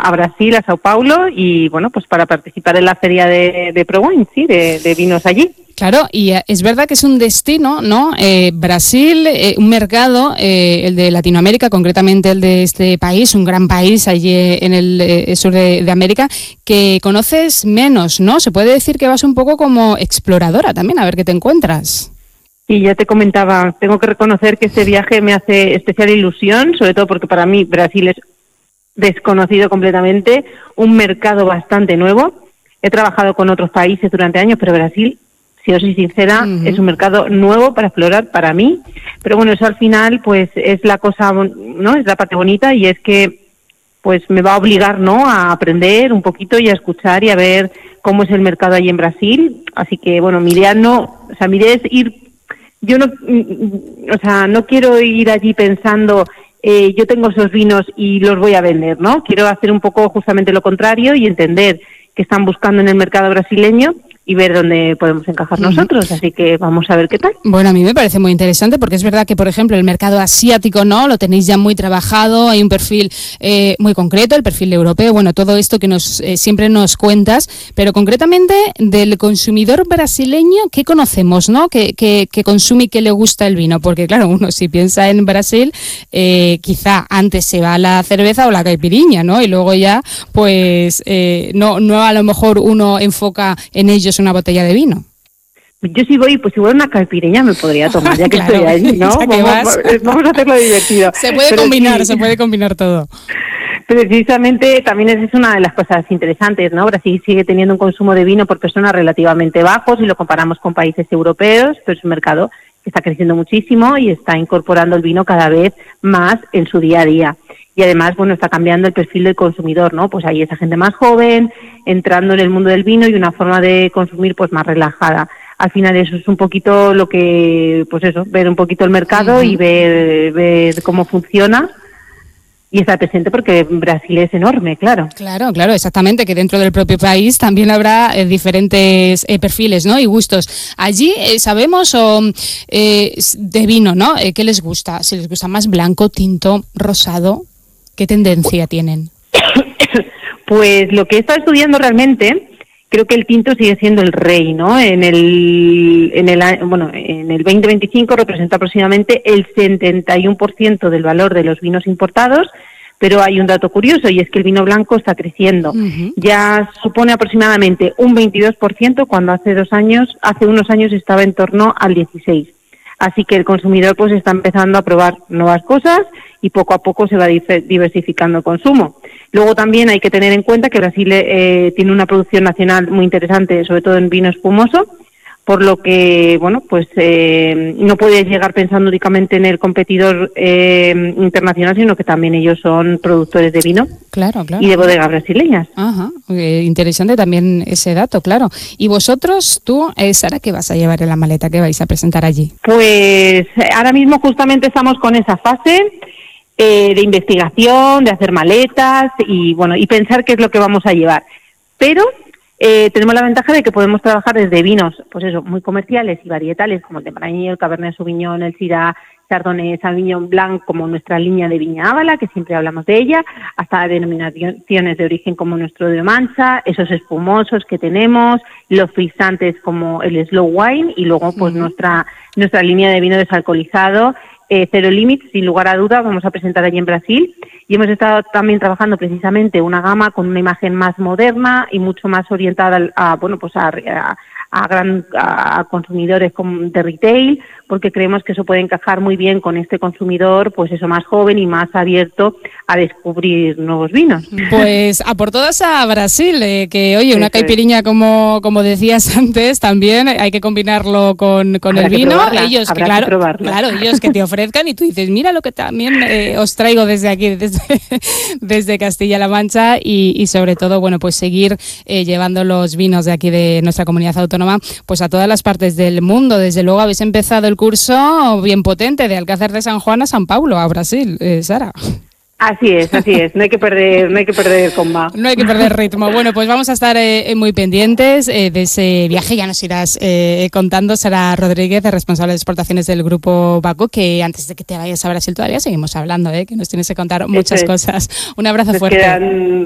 a Brasil, a Sao Paulo, y bueno, pues para participar en la feria de ProWine, sí, de vinos allí. Claro, y es verdad que es un destino, ¿no? Brasil, un mercado, el de Latinoamérica, concretamente el de este país, un gran país allí en el sur de América, que conoces menos, ¿no? Se puede decir que vas un poco como exploradora también, a ver qué te encuentras. Y ya te comentaba, tengo que reconocer que este viaje me hace especial ilusión, sobre todo porque para mí Brasil es desconocido completamente, un mercado bastante nuevo. He trabajado con otros países durante años, pero Brasil, si os soy sincera, es un mercado nuevo para explorar para mí. Pero bueno, eso al final pues es la cosa, ¿no? Es la parte bonita, y es que pues me va a obligar, ¿no?, a aprender un poquito y a escuchar y a ver cómo es el mercado allí en Brasil. Así que bueno, mi idea es ir. Yo no quiero ir allí pensando yo tengo esos vinos y los voy a vender, ¿no? Quiero hacer un poco justamente lo contrario y entender qué están buscando en el mercado brasileño y ver dónde podemos encajar nosotros, así que vamos a ver qué tal. Bueno, a mí me parece muy interesante porque es verdad que, por ejemplo, el mercado asiático, ¿no?, lo tenéis ya muy trabajado, hay un perfil muy concreto, el perfil europeo, bueno, todo esto que siempre nos cuentas, pero concretamente del consumidor brasileño, ¿qué conocemos, no?, que consume y que le gusta el vino? Porque claro, uno si piensa en Brasil, quizá antes se va a la cerveza o la caipirinha, ¿no?, y luego ya, pues, no a lo mejor uno enfoca en ellos una botella de vino. Yo si voy a una caipirinha me podría tomar, ya que estoy allí, ¿no? Vamos a hacerlo divertido. Se puede combinar todo. Precisamente también es una de las cosas interesantes, ¿no? Brasil sigue teniendo un consumo de vino por persona relativamente bajo si lo comparamos con países europeos, pero es un mercado que está creciendo muchísimo y está incorporando el vino cada vez más en su día a día. Y además, bueno, está cambiando el perfil del consumidor, ¿no? Pues hay esa gente más joven entrando en el mundo del vino y una forma de consumir pues más relajada. Al final eso es un poquito lo que, pues eso, ver un poquito el mercado y ver cómo funciona y estar presente porque Brasil es enorme, claro. Claro, exactamente, que dentro del propio país también habrá diferentes perfiles, ¿no?, y gustos. Allí sabemos de vino, ¿no?, ¿qué les gusta? Si les gusta más blanco, tinto, rosado, ¿qué tendencia tienen? Pues lo que he estado estudiando realmente, creo que el tinto sigue siendo el rey, ¿no? En el 2025 representa aproximadamente el 71% del valor de los vinos importados, pero hay un dato curioso y es que el vino blanco está creciendo. Ya supone aproximadamente un 22% cuando hace unos años estaba en torno al 16%. Así que el consumidor pues está empezando a probar nuevas cosas y poco a poco se va diversificando el consumo. Luego también hay que tener en cuenta que Brasil tiene una producción nacional muy interesante, sobre todo en vino espumoso, por lo que, bueno, pues no puedes llegar pensando únicamente en el competidor internacional, sino que también ellos son productores de vino. Claro. Y de bodegas brasileñas. Ajá, interesante también ese dato, claro. ¿Y vosotros, tú, Sara, qué vas a llevar en la maleta, qué vais a presentar allí? Pues ahora mismo justamente estamos con esa fase de investigación, de hacer maletas y pensar qué es lo que vamos a llevar. Pero tenemos la ventaja de que podemos trabajar desde vinos, pues eso, muy comerciales y varietales, como el Tempranillo, el Cabernet Sauvignon, el Syrah, Chardonnay, Sauvignon Blanc, como nuestra línea de Viña Ábala, que siempre hablamos de ella, hasta denominaciones de origen como nuestro de Mancha, esos espumosos que tenemos, los frisantes como el Slow Wine y luego pues nuestra línea de vino desalcoholizado, Zero Limit, sin lugar a duda, vamos a presentar allí en Brasil. Y hemos estado también trabajando precisamente una gama con una imagen más moderna y mucho más orientada a consumidores de retail, porque creemos que eso puede encajar muy bien con este consumidor, pues eso, más joven y más abierto a descubrir nuevos vinos. Pues a por todas a Brasil, que oye, una caipirinha como decías antes, también hay que combinarlo con el vino. Ellos que ellos que te ofrezcan y tú dices, mira lo que también os traigo desde aquí, desde Castilla-La Mancha y sobre todo, bueno, pues seguir llevando los vinos de aquí de nuestra comunidad autónoma pues a todas las partes del mundo. Desde luego habéis empezado el curso bien potente de Alcázar de San Juan a San Paulo, a Brasil, Sara. Así es, no hay que perder el comba. No hay que perder ritmo. Bueno, pues vamos a estar muy pendientes de ese viaje, ya nos irás contando. Sara Rodríguez, responsable de exportaciones del Grupo Baco, que antes de que te vayas a Brasil todavía seguimos hablando, que nos tienes que contar muchas cosas. Un abrazo fuerte.